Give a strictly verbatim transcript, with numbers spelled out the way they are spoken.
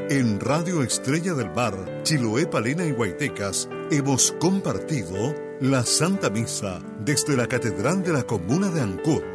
En Radio Estrella del Mar, Chiloé, Palena y Guaitecas, hemos compartido la Santa Misa desde la Catedral de la Comuna de Ancud.